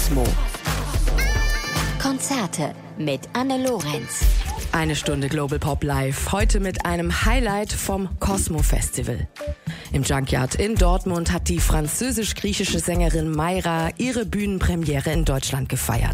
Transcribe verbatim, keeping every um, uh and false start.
Cosmo. Konzerte mit Anne Lorenz. Eine Stunde Global Pop Live, heute mit einem Highlight vom Cosmo Festival. Im Junkyard in Dortmund hat die französisch-griechische Sängerin Mayra ihre Bühnenpremiere in Deutschland gefeiert.